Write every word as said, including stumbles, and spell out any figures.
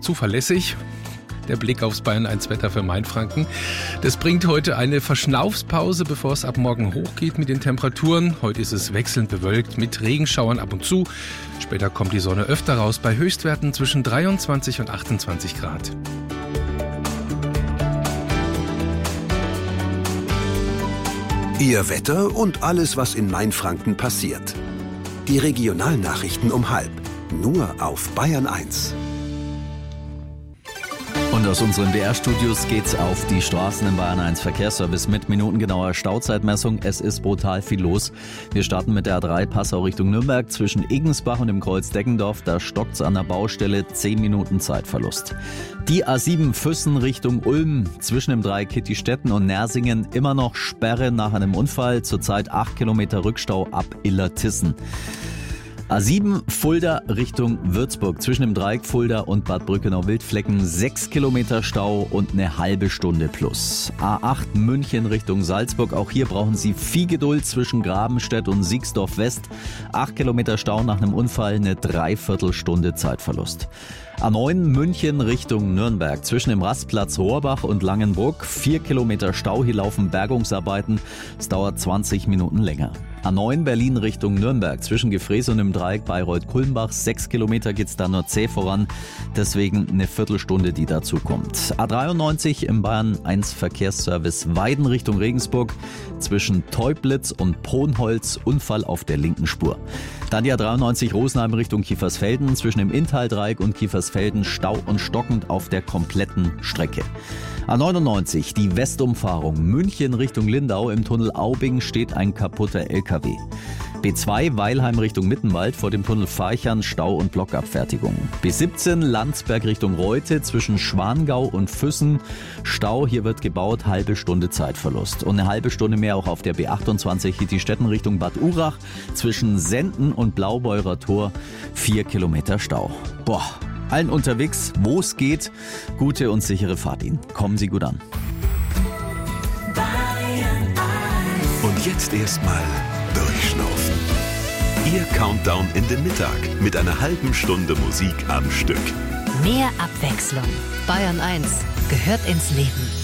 zuverlässig. Der Blick aufs Bayern eins Wetter für Mainfranken. Das bringt heute eine Verschnaufspause, bevor es ab morgen hochgeht mit den Temperaturen. Heute ist es wechselnd bewölkt mit Regenschauern ab und zu. Später kommt die Sonne öfter raus bei Höchstwerten zwischen dreiundzwanzig und achtundzwanzig Grad. Ihr Wetter und alles, was in Mainfranken passiert. Die Regionalnachrichten um halb. Nur auf Bayern eins. Und aus unseren D R-Studios geht's auf die Straßen im Bayern eins Verkehrsservice mit minutengenauer Stauzeitmessung. Es ist brutal viel los. Wir starten mit der A drei Passau Richtung Nürnberg zwischen Eggensbach und dem Kreuz Deggendorf. Da stockt's an der Baustelle, zehn Minuten Zeitverlust. Die A sieben Füssen Richtung Ulm zwischen dem Dreieck Kittistetten und Nersingen immer noch Sperre nach einem Unfall. Zurzeit acht Kilometer Rückstau ab Illertissen. A sieben Fulda Richtung Würzburg zwischen dem Dreieck Fulda und Bad Brückenau-Wildflecken sechs Kilometer Stau und eine halbe Stunde plus. A acht München Richtung Salzburg, auch hier brauchen Sie viel Geduld zwischen Grabenstedt und Siegsdorf West. acht Kilometer Stau nach einem Unfall, eine Dreiviertelstunde Zeitverlust. A neun München Richtung Nürnberg zwischen dem Rastplatz Rohrbach und Langenbruck vier Kilometer Stau, hier laufen Bergungsarbeiten, es dauert zwanzig Minuten länger. A neun Berlin Richtung Nürnberg zwischen Gefrees und dem Dreieck Bayreuth-Kulmbach sechs Kilometer geht's da nur zäh voran, deswegen eine Viertelstunde, die dazu kommt. A dreiundneunzig im Bayern eins Verkehrsservice Weiden Richtung Regensburg zwischen Teublitz und Ponholz, Unfall auf der linken Spur. Dann die A dreiundneunzig Rosenheim Richtung Kiefersfelden zwischen dem Inntal-Dreieck und Kiefersfelden Stau und stockend auf der kompletten Strecke. A neunundneunzig, die Westumfahrung München Richtung Lindau, im Tunnel Aubing steht ein kaputter L K W. B zwei Weilheim Richtung Mittenwald vor dem Tunnel Farchern, Stau und Blockabfertigung. B siebzehn Landsberg Richtung Reute zwischen Schwangau und Füssen, Stau, hier wird gebaut, halbe Stunde Zeitverlust. Und eine halbe Stunde mehr auch auf der B achtundzwanzig Hittistetten Richtung Bad Urach zwischen Senden und Blaubeurer Tor, vier Kilometer Stau. Boah. Allen unterwegs, wo es geht, gute und sichere Fahrt Ihnen. Kommen Sie gut an. Und jetzt erstmal durchschnaufen. Ihr Countdown in den Mittag mit einer halben Stunde Musik am Stück. Mehr Abwechslung. Bayern eins gehört ins Leben.